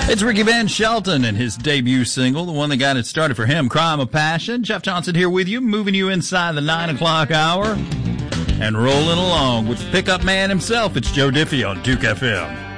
It's Ricky Van Shelton and his debut single, the one that got it started for him, Crime of Passion. Jeff Johnson here with you, moving you inside the 9 o'clock hour and rolling along with the pickup man himself. It's Joe Diffie on Duke FM.